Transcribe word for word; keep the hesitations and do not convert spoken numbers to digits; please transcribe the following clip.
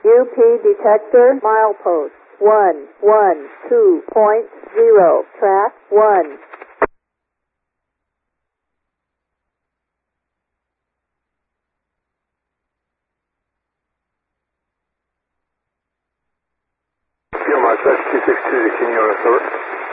U P detector, milepost one one two point zero, track one. Mark, that's two six two to King Universe, over.